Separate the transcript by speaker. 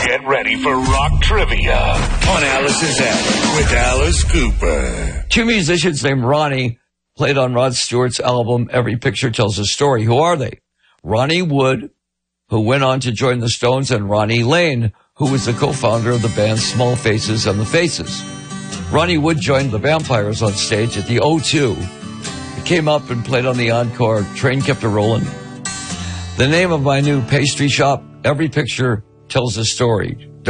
Speaker 1: Get ready for rock trivia on Alice's Attic with Alice Cooper.
Speaker 2: Two musicians named Ronnie played on Rod Stewart's album Every Picture Tells a Story. Who are they? Ronnie Wood, who went on to join the Stones, and Ronnie Lane, who was the co-founder of the band Small Faces and the Faces. Ronnie Wood joined the Vampires on stage at the O2. He came up and played on the encore. Train kept a rolling. The name of my new pastry shop, Every Picture Tells a Story.